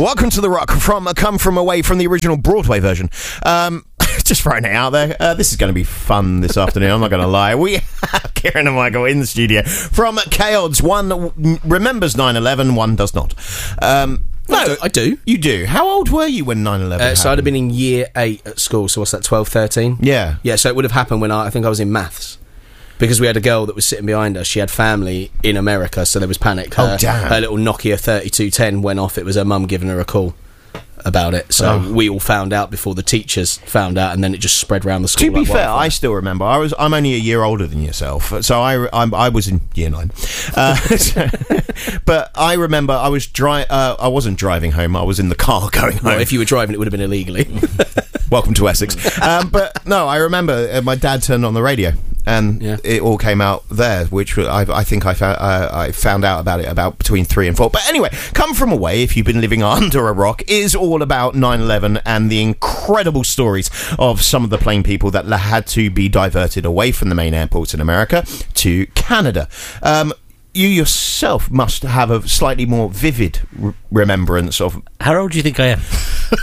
Welcome to The Rock from Come From Away from the original Broadway version. Just throwing it out there. This is going to be fun this afternoon, I'm not going to lie. We have Kieran and Michael in the studio from K-Odds. One remembers 9/11, one does not. No, I do. You do. How old were you when 9/11 happened? So I'd have been in year 8 at school, so what's that, 12, 13? Yeah. Yeah, so it would have happened when I think I was in maths. Because we had a girl that was sitting behind us. She had family in America, so there was panic. Her little Nokia 3210 went off. It was her mum giving her a call about it. So we all found out before the teachers found out, and then it just spread around the school. To be fair, I still remember. I'm only a year older than yourself, so I was in year 9. But I remember I wasn't driving home. I was in the car going home. Well, if you were driving, it would have been illegally. Welcome to Essex. But no, I remember my dad turned on the radio, and it all came out there, which I think I found out about it about between 3 and 4. But anyway, Come From Away, if you've been living under a rock, is all about 9/11 and the incredible stories of some of the plane people that had to be diverted away from the main airports in America to Canada. You yourself must have a slightly more vivid remembrance of... How old do you think I am?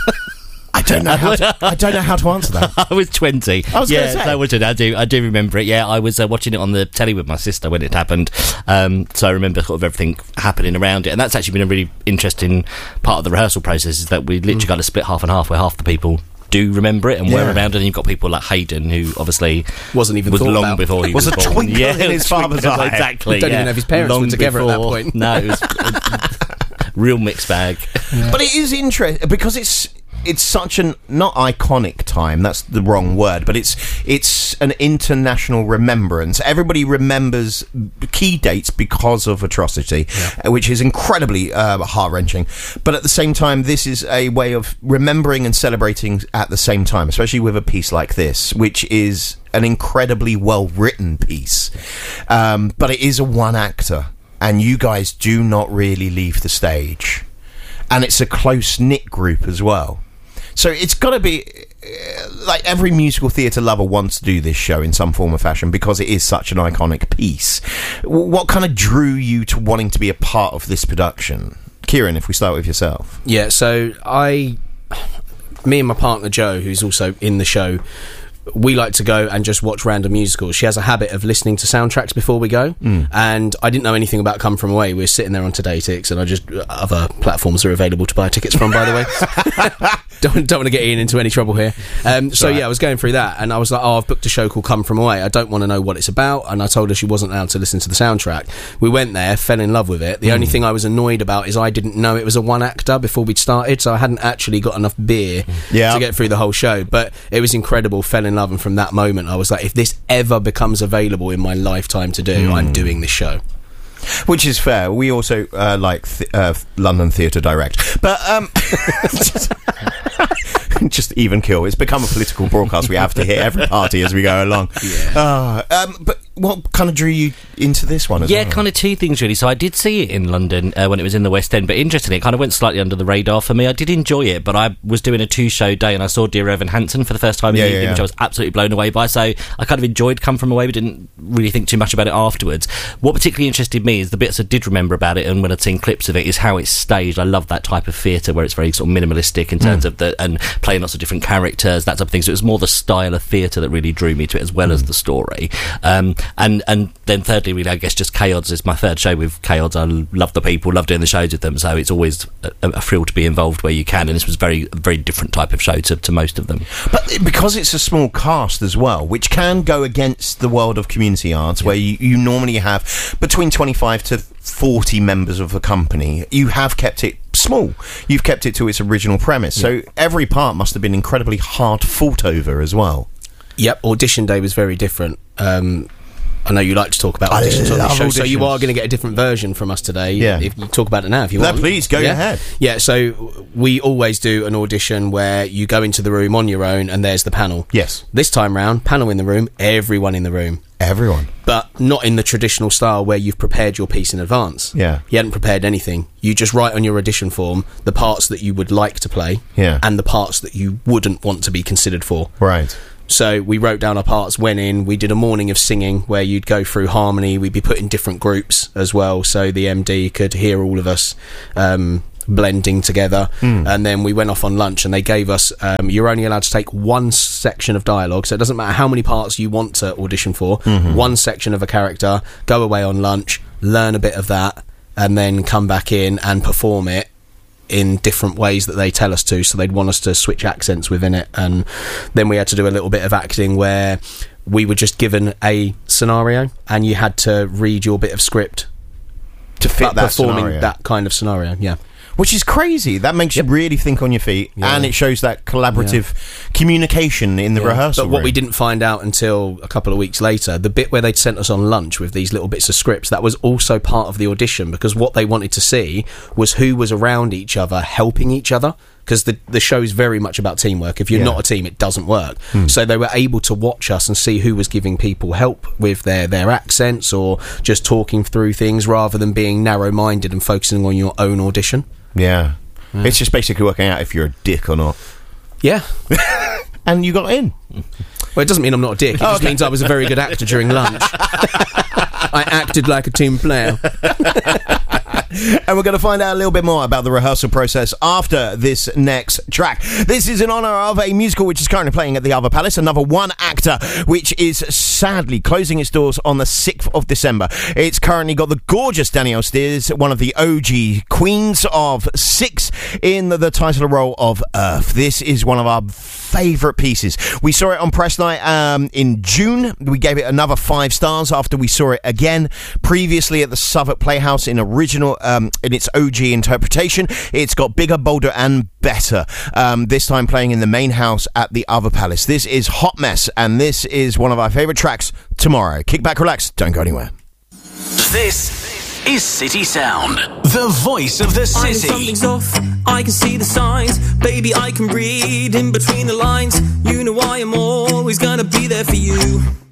I don't know how to answer that. I was 20. I was going to say. I do remember it. Yeah, I was watching it on the telly with my sister when it happened. So I remember sort of everything happening around it. And that's actually been a really interesting part of the rehearsal process, is that we literally got to split half and half, where half the people do remember it and were around, and you've got people like Hayden, who obviously was long before he was a born. twinkle in his father's eye. Exactly. Don't even know if his parents were together at that point. No, it was a real mixed bag. Yeah. But it is interesting because it's such an, not iconic time, that's the wrong word, but it's an international remembrance. Everybody remembers key dates because of atrocity, which is incredibly heart-wrenching. But at the same time, this is a way of remembering and celebrating at the same time, especially with a piece like this, which is an incredibly well-written piece. But it is a one-actor, and you guys do not really leave the stage. And it's a close-knit group as well. So it's got to be like every musical theatre lover wants to do this show in some form or fashion because it is such an iconic piece. What kind of drew you to wanting to be a part of this production? Kieran, if we start with yourself. Yeah, so me and my partner Jo, who's also in the show, we like to go and just watch random musicals. She has a habit of listening to soundtracks before we go, and I didn't know anything about Come From Away. We were sitting there on Todaytix, and other platforms are available to buy tickets from, by the way. Don't want to get Ian into any trouble here. I was going through that, and I was like, I've booked a show called Come From Away. I don't want to know what it's about, and I told her she wasn't allowed to listen to the soundtrack. We went there, fell in love with it. The only thing I was annoyed about is I didn't know it was a one-actor before we'd started, so I hadn't actually got enough beer to get through the whole show. But it was incredible, fell in love, and from that moment I was like, if this ever becomes available in my lifetime to do, I'm doing this show. Which is fair. We also like London Theatre Direct. But just even kill. It's become a political broadcast. We have to hit every party as we go along. But what kind of drew you into this one as well? Yeah, kind of two things really. So I did see it in London when it was in the West End, but interestingly it kind of went slightly under the radar for me. I did enjoy it, but I was doing a 2-show day and I saw Dear Evan Hansen for the first time in the evening, which I was absolutely blown away by. So I kind of enjoyed Come From Away, but didn't really think too much about it afterwards. What particularly interested me is the bits I did remember about it, and when I'd seen clips of it, is how it's staged. I love that type of theatre where it's very sort of minimalistic in terms of and playing lots of different characters, that type of thing. So it was more the style of theatre that really drew me to it, as well as the story. And then thirdly, really, I guess just K-Odds is my third show with K-Odds. I love the people, love doing the shows with them, so it's always a thrill to be involved where you can, and this was a very different type of show to most of them. But because it's a small cast as well, which can go against the world of community arts, where you normally have between 25 to 40 members of a company, you have kept it small. You've kept it to its original premise. So every part must have been incredibly hard fought over as well. Yep, audition day was very different. I know you like to talk about auditions on this show, so you are going to get a different version from us today. Yeah. If you talk about it now, if you want. Please, go ahead. Yeah, so we always do an audition where you go into the room on your own and there's the panel. Yes. This time round, panel in the room, everyone in the room. Everyone. But not in the traditional style where you've prepared your piece in advance. Yeah. You hadn't prepared anything. You just write on your audition form the parts that you would like to play and the parts that you wouldn't want to be considered for. Right. So we wrote down our parts, went in, we did a morning of singing where you'd go through harmony, we'd be put in different groups as well, so the MD could hear all of us blending together. And then we went off on lunch, and they gave us, you're only allowed to take one section of dialogue, so it doesn't matter how many parts you want to audition for, one section of a character, go away on lunch, learn a bit of that, and then come back in and perform it in different ways that they tell us to. So they'd want us to switch accents within it, and then we had to do a little bit of acting where we were just given a scenario and you had to read your bit of script to fit that performing scenario. that kind of scenario. Yeah. Which is crazy. That makes you really think on your feet, and it shows that collaborative communication in the rehearsal But what room. we didn't find out until a couple of weeks later, the bit where they'd sent us on lunch with these little bits of scripts, that was also part of the audition, because what they wanted to see was who was around each other helping each other, because the show is very much about teamwork. If you're not a team, it doesn't work. So they were able to watch us and see who was giving people help with their accents or just talking through things, rather than being narrow-minded and focusing on your own audition. Yeah. It's just basically working out if you're a dick or not. Yeah. And you got in. Well, it doesn't mean I'm not a dick. It just means I was a very good actor during lunch. I acted like a team player. And we're going to find out a little bit more about the rehearsal process after this next track. This is in honour of a musical which is currently playing at the Other Palace, another one actor, which is sadly closing its doors on the 6th of December. It's currently got the gorgeous Danielle Steers, one of the OG queens of Six, in the title role of Earth. This is one of our favourite pieces. We saw it on press night in June. We gave it another 5 stars after we saw it again previously at the Southwark Playhouse in original, in its OG interpretation. It's got bigger, bolder and better, this time playing in the main house at the Other Palace. This is Hot Mess, and this is one of our favourite tracks, Tomorrow. Kick back, relax, don't go anywhere. This is City Sound, the voice of the city. Something's off, I can see the signs. Baby, I can read in between the lines. You know I am always gonna be there for you.